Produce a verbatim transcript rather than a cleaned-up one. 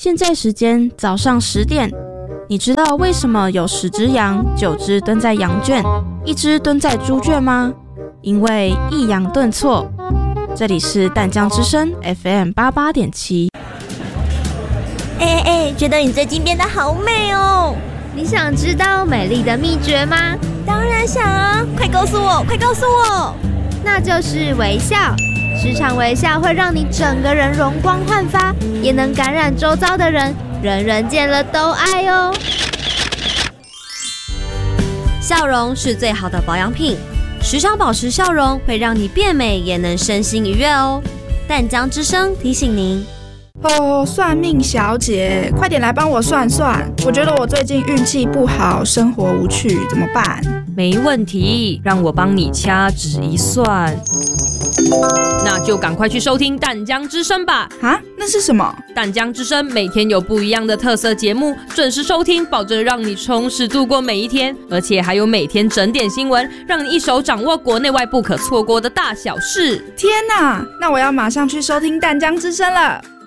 现在时间早上十点，你知道为什么有十只羊，九只蹲在羊圈，一只蹲在猪圈吗？因为抑扬顿挫。这里是淡江之声 F M 八八点七。 哎哎哎，觉得你最近变得好美哦！ 你想知道美丽的秘诀吗？ 当然想啊，快告诉我，快告诉我！ 那就是微笑。时常微笑会让你整个人容光焕发，也能感染周遭的人，人人见了都爱哦。 笑容是最好的保养品，时常保持笑容会让你变美，也能身心愉悦哦。淡江之声提醒您。 哦，算命小姐，快点来帮我算算，我觉得我最近运气不好，生活无趣，怎么办？ 没问题，让我帮你掐指一算。那就赶快去收听淡江之声吧。 啊，那是什么？ 淡江之声每天有不一样的特色节目，准时收听，保证让你充实度过每一天，而且还有每天整点新闻，让你一手掌握国内外不可错过的大小事。 天哪，那我要马上去收听淡江之声了。